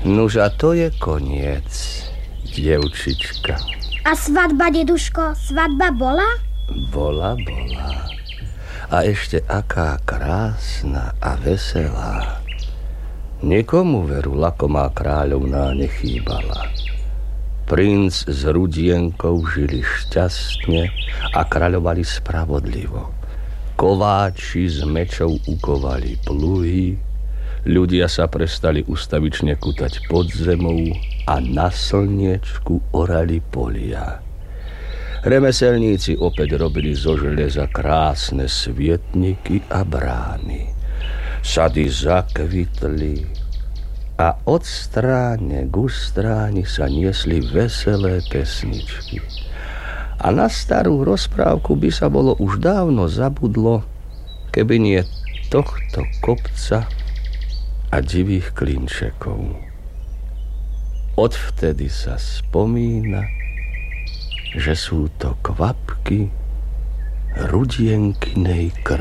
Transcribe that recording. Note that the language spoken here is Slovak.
Nuž a to je koniec, dievčička. A svadba, deduško, svadba bola? Bola. A ešte aká krásna a veselá. Nikomu veru lakomá kráľovná nechýbala. Princ s Rudienkou žili šťastne a kráľovali spravodlivo. Kováči z mečov ukovali pluhy, ľudia sa prestali ustavične kutať pod zemou a na slniečku orali polia. Remeselníci opäť robili zo železa krásne svietniky a brány. Sady zakvitli a od stráne k stráni sa niesli veselé pesničky. A na starú rozprávku by sa bolo už dávno zabudlo, keby nie tohto kopca a divých klinčekov. Odvtedy sa spomína, že sú to kvapky Rudienkinej krvi.